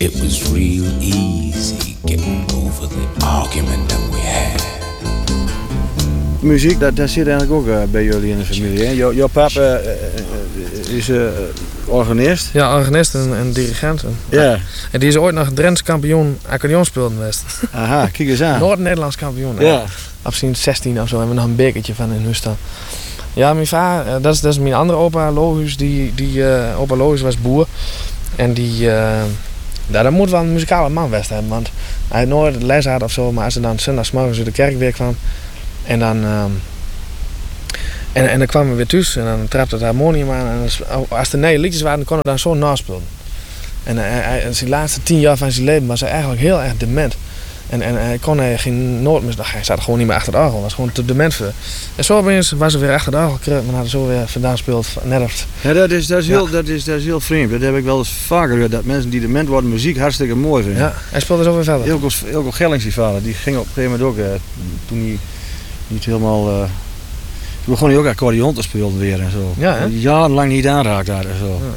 It was real easy getting over the argument that we had. Muziek, dat zit eigenlijk ook bij jullie in de familie. Hè? Jouw papa is organist. Ja, organist en dirigent. Ja. En die is ooit nog Drents kampioen accordeon speelden geweest. Aha, kijk eens aan. Noord-Nederlands kampioen. Ja. Op zijn 16 of zo hebben we nog een bekertje van in huis staan. Ja, mijn vader, dat is mijn andere opa Lohuis. Opa Lohuis was boer. En dat moet wel een muzikale man geweest hebben. Want hij had nooit les had of zo. Maar als hij dan zondagsmorgens uit de kerk weer kwam. En dan... En dan kwamen we weer thuis en dan trapte het harmonium aan. En als er nieuwe liedjes waren, dan kon hij dan zo naspelen. En zijn laatste 10 jaar van zijn leven was hij eigenlijk heel erg dement. En hij kon geen noot meer. Hij zat gewoon niet meer achter de orgel. Hij was gewoon te dement voor. En zo opeens was hij weer achter de orgel gekregen. En had zo weer vandaan gespeeld. Net ja, dat is heel vreemd. Dat heb ik wel eens vaker gehoord. Dat mensen die dement worden muziek hartstikke mooi vinden. Ja, hij speelde zo weer verder. Ilko Gellings, die vader, die ging op een gegeven moment ook, toen hij niet helemaal... toen begon hij ook accordeon te spelen weer en zo. Ja, hè? Jarenlang niet aanraakt daar en zo. Ja.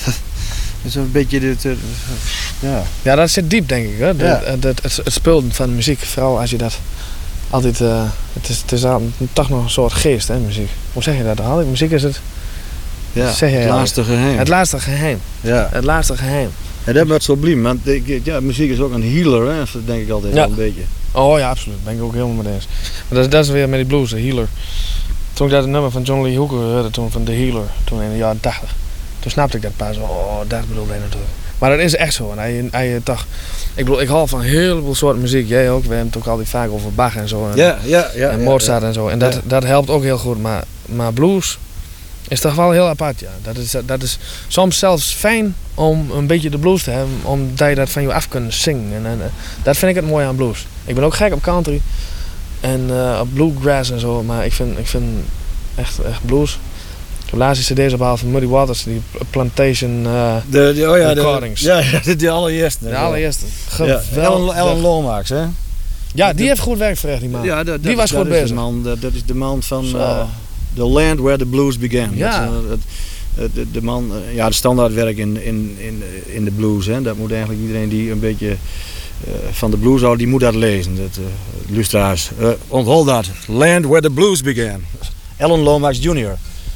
Dat is een beetje dit... ja. Ja, dat zit diep, denk ik. Hè? Het spelen van muziek, vooral als je dat altijd... het is toch nog een soort geest, hè, muziek. Hoe zeg je dat? Muziek is het... Ja, zeg je het laatste geheim. Het laatste geheim. Ja. Het laatste geheim. En dat wordt subliem, want muziek is ook een healer, hè? Dat denk ik altijd wel een beetje. Oh ja, absoluut. Daar ben ik ook helemaal mee eens. Maar dat is weer met die blues, de healer. Toen ik dat nummer van John Lee Hooker hoorde, toen van The Healer, toen in de jaren 80. Toen snapte ik dat pas. Oh, dat bedoelde hij natuurlijk. Maar dat is echt zo. En hij toch... Ik bedoel, ik hou van heel veel soorten muziek. Jij ook. We hebben het ook altijd vaak over Bach en zo. En Mozart en zo. En dat helpt ook heel goed. Maar blues is toch wel heel apart, ja. Dat is soms zelfs fijn om een beetje de blues te hebben. Omdat je dat van je af kunt zingen. En dat vind ik het mooie aan blues. Ik ben ook gek op country. En op bluegrass en zo. Maar ik vind echt blues. Ik heb laatst die cd's opgehaald van Muddy Waters, die Plantation recordings. De allereerste. De allereerste. Geweldig. Alan Lomax, hè? Ja, die heeft goed werk verricht, die man. Ja, die was goed bezig. Dat is de man van The Land Where the Blues Began. Ja. De man, de standaardwerk in de blues. Hè? Dat moet eigenlijk iedereen die een beetje van de blues houdt, die moet dat lezen. Lustra's. Onthoud dat. Land Where the Blues Began. Alan Lomax Jr.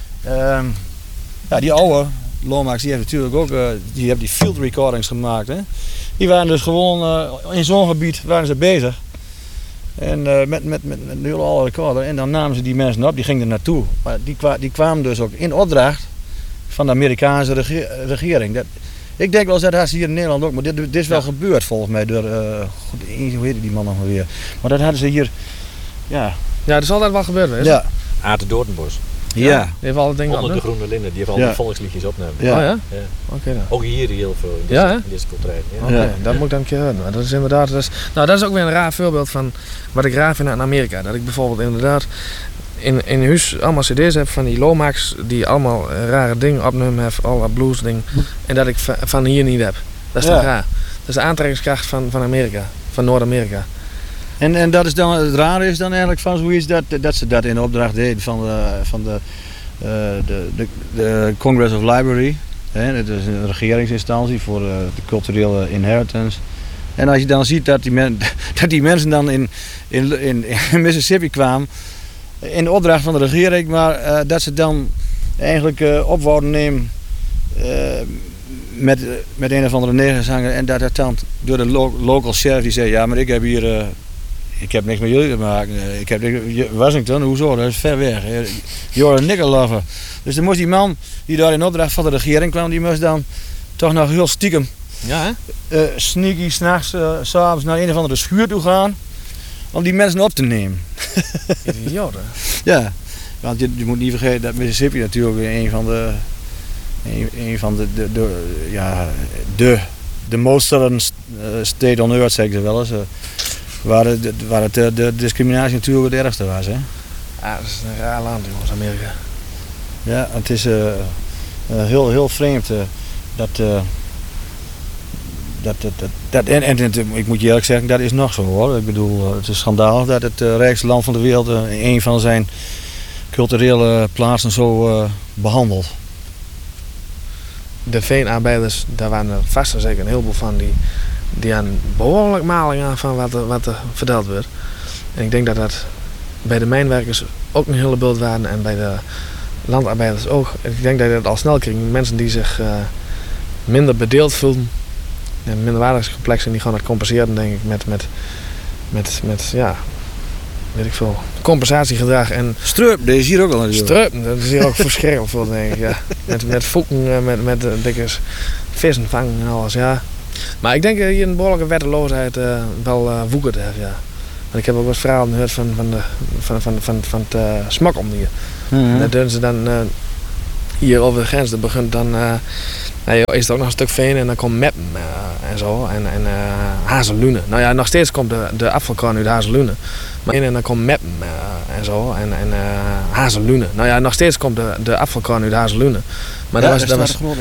Die oude Lomax, die heeft natuurlijk ook die field recordings gemaakt. Hè? Die waren dus gewoon in zo'n gebied waren ze bezig. En met een hele oude recorder. En dan namen ze die mensen op, die gingen er naartoe. Maar die kwamen dus ook in opdracht van de Amerikaanse regering. Ik denk wel dat ze hier in Nederland ook, maar dit is wel gebeurd volgens mij door, hoe heet die man nog maar weer. Maar dat hadden ze hier, ja, dat is altijd wel gebeurd geweest. Ja. Aad Doornbos. Ja. Die heeft alle dingen onder de groene linden, die heeft al die volksliedjes opnemen. Ja. Oh ja? Ja. Okay, dan. Ook hier heel veel in deze cultuur. Oké, dat moet ik dan een keer horen. Dat is inderdaad, dat is ook weer een raar voorbeeld van wat ik raar vind aan Amerika. Dat ik bijvoorbeeld inderdaad in huis allemaal cd's heb van die Lomax die allemaal rare dingen opnemen hebben, alle blues dingen. En dat ik van hier niet heb. Dat is toch raar. Dat is de aantrekkingskracht van Amerika, van Noord-Amerika. En dat is dan, het rare is dan eigenlijk van zoiets dat ze dat in opdracht deden van de Congress of Library. Hè, dat is een regeringsinstantie voor de culturele inheritance. En als je dan ziet dat die mensen dan in Mississippi kwamen in de opdracht van de regering, maar dat ze dan eigenlijk op wouden nemen met een of andere negerzanger en dat dan door de local sheriff die zei, ja maar ik heb hier... ik heb niks met jullie te maken. Ik heb Washington, hoezo? Dat is ver weg. You're a nigger lover. Dus dan moest die man die daar in opdracht van de regering kwam, die moest dan toch nog heel stiekem sneaky s'nachts, s'avonds naar een of andere schuur toe gaan om die mensen op te nemen. Idioot, hè? Ja, want je moet niet vergeten dat Mississippi natuurlijk een van de most southern state on earth, zeg ik wel eens. Waar de discriminatie natuurlijk het ergste was. Hè? Ja, dat is een raar land, jongens, Amerika. Ja, het is heel vreemd en ik moet je eerlijk zeggen, dat is nog zo hoor. Ik bedoel, het is schandalig dat het rijkste land van de wereld een van zijn culturele plaatsen zo behandelt. de veenarbeiders, daar waren er vast en zeker een heleboel van die aan behoorlijk maling aan van wat er verteld werd. En ik denk dat bij de mijnwerkers ook een hele beeld waren en bij de landarbeiders ook. Ik denk dat je dat al snel kreeg. Mensen die zich minder bedeeld voelden en minderwaardigheidscomplex en die gewoon het compenseren, denk ik, met weet ik veel, compensatiegedrag en Streup, deze is hier ook al natuurlijk. streupen, dat is hier ook verschrikkelijk veel, denk ik, ja. Met voeken, met dikke vissen vangen en alles, ja. Maar ik denk dat hier een behoorlijke wetteloosheid wel woekert heeft, ja. Want ik heb ook wat verhalen gehoord van het smokkom hier. Mhm. En dan ze dan hier over de grens, dan begint dan is het ook nog een stuk veen en dan komt meppen en zo en hazellunen. Nou ja, nog steeds komt de afvalkorn uit hazellunen. Maar en dan komt meppen en zo en hazellunen. Nou ja, nog steeds komt de afvalkorn uit hazellunen. Maar Ja, dat was